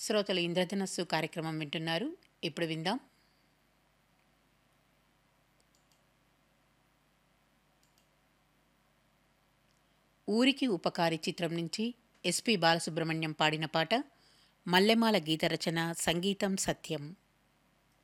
శ్రోతలు ఇంద్రధనస్సు కార్యక్రమం వింటున్నారు. ఇప్పుడు విందాం. ఊరికి ఉపకారి చిత్రం నుంచి ఎస్పి బాలసుబ్రహ్మణ్యం పాడిన పాట. మల్లెమాల గీత రచన, సంగీతం సత్యం.